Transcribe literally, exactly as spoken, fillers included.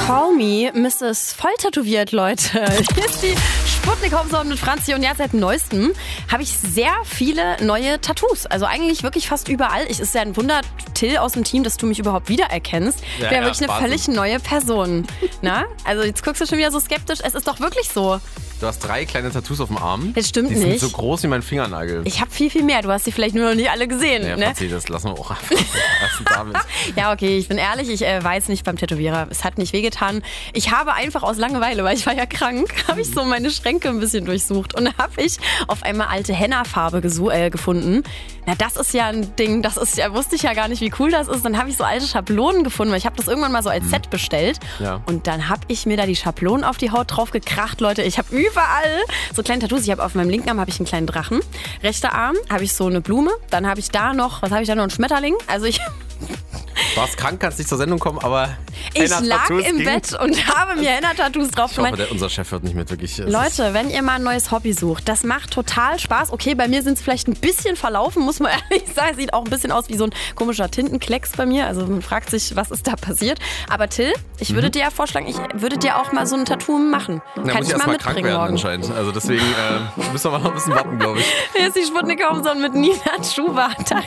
Call me Misses Voll tätowiert, Leute. Hier ist die Sputnik Homeson mit Franzi und ja, seit neuestem habe ich sehr viele neue Tattoos. Also eigentlich wirklich fast überall. Es ist ja ein Wunder, Till aus dem Team, dass du mich überhaupt wiedererkennst. Ich Ja, bin ja ja, wirklich eine Wahnsinn. völlig neue Person. Na? Also jetzt guckst du schon wieder so skeptisch. Es ist doch wirklich so. Du hast drei kleine Tattoos auf dem Arm. Das stimmt die sind nicht. so groß wie mein Fingernagel. Ich habe viel, viel mehr. Du hast sie vielleicht nur noch nicht alle gesehen. Ja, ne? Franzi, das lassen wir auch einfach lassen damit. Ja, okay, ich bin ehrlich, ich äh, war jetzt nicht beim Tätowierer. Es hat nicht wehgetan. Ich habe einfach aus Langeweile, weil ich war ja krank, habe ich so meine Schränke ein bisschen durchsucht und da habe ich auf einmal alte Henna-Farbe gesu- äh, gefunden. Na, das ist ja ein Ding, das ist ja, wusste ich ja gar nicht, wie cool das ist. Dann habe ich so alte Schablonen gefunden, weil ich habe das irgendwann mal so als Set bestellt. Ja. Und dann habe ich mir da die Schablonen auf die Haut drauf gekracht, Leute. Ich habe überall so kleine Tattoos. Ich habe auf meinem linken Arm habe ich einen kleinen Drachen. Rechter Arm habe ich so eine Blume. Dann habe ich da noch, was habe ich da noch, einen Schmetterling. Also ich... Du warst krank, kannst nicht zur Sendung kommen, aber Ich lag Henna-Tattoos im ging. Bett und habe mir Henna-Tattoos drauf Ich hoffe, gemacht. der, unser Chef hört nicht mit, wirklich. Es Leute, wenn ihr mal ein neues Hobby sucht, das macht total Spaß. Okay, bei mir sind es vielleicht ein bisschen verlaufen, muss man ehrlich sagen. Sieht auch ein bisschen aus wie so ein komischer Tintenklecks bei mir. Also man fragt sich, was ist da passiert. Aber Till, ich würde dir ja vorschlagen, ich würde dir auch mal so ein Tattoo machen. Da Kann muss ich ich mal erst mal krank mitbringen werden morgen. anscheinend. Also deswegen äh, müssen wir mal noch ein bisschen warten, glaube ich. Hier ist die Sputnik Homeson mit Nina Schuber. Tag.